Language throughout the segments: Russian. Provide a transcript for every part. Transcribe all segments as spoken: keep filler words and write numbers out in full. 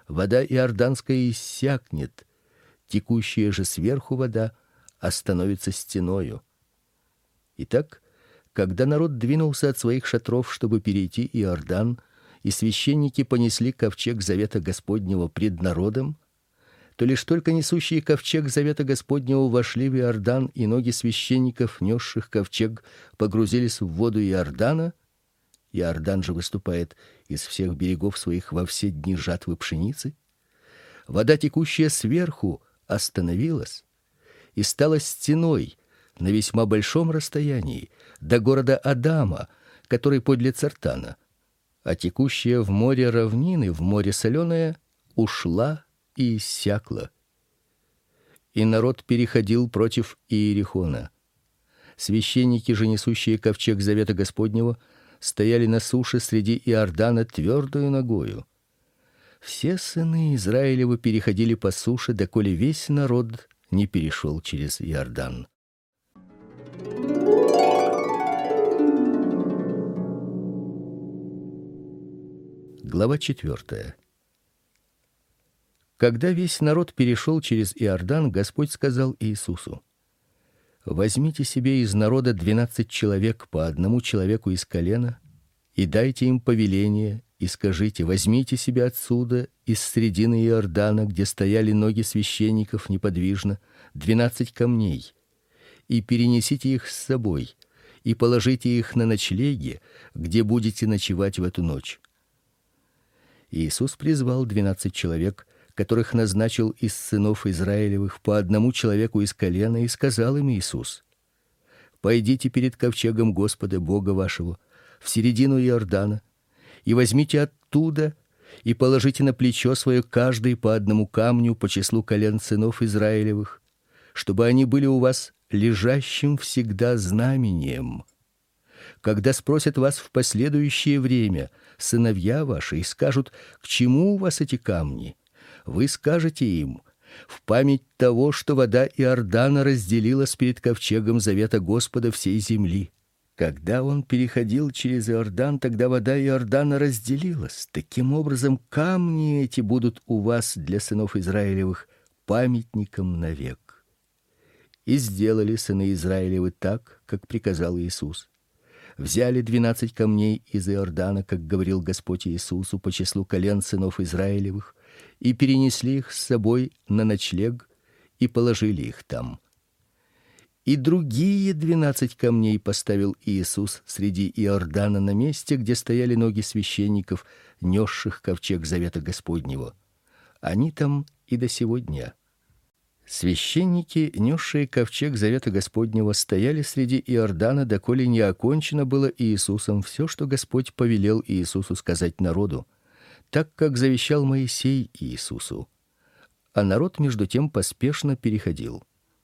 вода иорданская иссякнет, текущая же сверху вода остановится стеною. Итак, когда народ двинулся от своих шатров, чтобы перейти Иордан, и священники понесли ковчег завета Господнего пред народом, то лишь только несущие ковчег завета Господнего вошли в Иордан, и ноги священников, несших ковчег, погрузились в воду Иордана. Иордан же выступает из всех берегов своих во все дни жатвы пшеницы. Вода, текущая сверху, остановилась и стала стеной на весьма большом расстоянии до города Адама, который подле Цартана, а текущая в море равнины, в море соленое, ушла и иссякла. И народ переходил против Иерихона. Священники же, несущие ковчег завета Господнего, стояли на суше среди Иордана твердою ногою. Все сыны Израилевы переходили по суше, доколе весь народ не перешел через Иордан. Глава четвертая. Когда весь народ перешел через Иордан, Господь сказал Иисусу: возьмите себе из народа двенадцать человек, по одному человеку из колена, и дайте им повеление, и скажите: возьмите себе отсюда, из средины Иордана, где стояли ноги священников неподвижно, двенадцать камней, и перенесите их с собой, и положите их на ночлеги, где будете ночевать в эту ночь. Иисус призвал двенадцать человек, которых назначил из сынов Израилевых, по одному человеку из колена, и сказал им Иисус: пойдите перед ковчегом Господа Бога вашего в середину Иордана, и возьмите оттуда и положите на плечо свое каждый по одному камню по числу колен сынов Израилевых, чтобы они были у вас лежащим всегда знамением. Когда спросят вас в последующее время сыновья ваши и скажут: к чему у вас эти камни? Вы скажете им: в память того, что вода Иордана разделилась перед ковчегом завета Господа всей земли. Когда он переходил через Иордан, тогда вода Иордана разделилась. Таким образом, камни эти будут у вас для сынов Израилевых памятником навек. И сделали сыны Израилевы так, как приказал Иисус. Взяли двенадцать камней из Иордана, как говорил Господь Иисусу, по числу колен сынов Израилевых, и перенесли их с собой на ночлег и положили их там. И другие двенадцать камней поставил Иисус среди Иордана на месте, где стояли ноги священников, несших ковчег завета Господнего. Они там и до сего дня. Священники, несшие ковчег завета Господнего, стояли среди Иордана, доколе не окончено было Иисусом все, что Господь повелел Иисусу сказать народу, так как завещал Моисей Иисусу. А народ между тем поспешно переходил.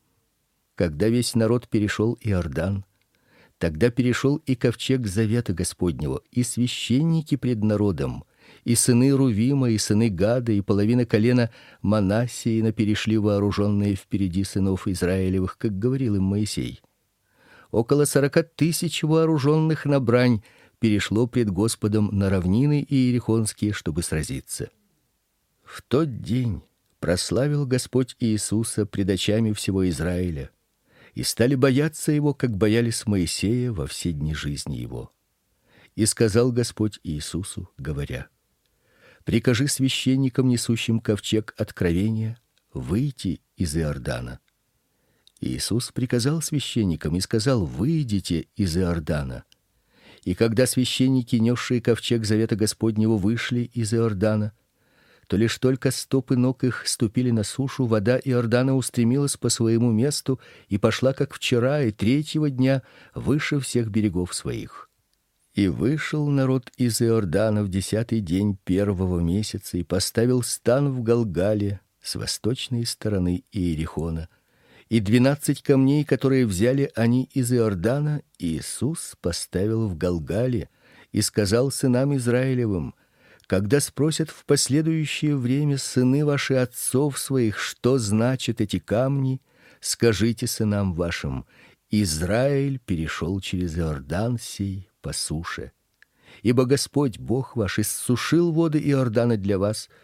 Когда весь народ перешел Иордан, тогда перешел и ковчег завета Господнего, и священники пред народом, и сыны Рувима, и сыны Гада, и половина колена Манассеина перешли вооруженные впереди сынов Израилевых, как говорил им Моисей. Около сорока тысяч вооруженных на брань перешло пред Господом на равнины иерихонские, чтобы сразиться. В тот день прославил Господь Иисуса пред очами всего Израиля, и стали бояться его, как боялись Моисея во все дни жизни его. И сказал Господь Иисусу, говоря: прикажи священникам, несущим ковчег откровения, выйти из Иордана. Иисус приказал священникам и сказал: выйдите из Иордана. И когда священники, несшие ковчег завета Господнего, вышли из Иордана, то лишь только стопы ног их ступили на сушу, вода Иордана устремилась по своему месту и пошла, как вчера, и третьего дня выше всех берегов своих. И вышел народ из Иордана в десятый день первого месяца и поставил стан в Галгале с восточной стороны Иерихона. И двенадцать камней, которые взяли они из Иордана, Иисус поставил в Галгале и сказал сынам Израилевым: когда спросят в последующее время сыны ваши отцов своих, что значат эти камни, скажите сынам вашим: Израиль перешел через Иордан сей по суше. Ибо Господь Бог ваш иссушил воды Иордана для вас,